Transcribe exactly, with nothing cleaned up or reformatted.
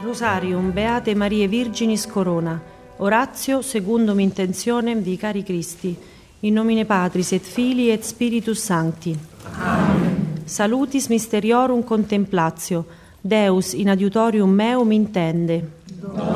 Rosarium Beate Marie Virginis Corona. Oratio secundum intentionem vicari Christi. In nomine Patris et Filii et Spiritus Sancti. Amen. Salutis mysteriorum contemplatio. Deus in adiutorium meum intende.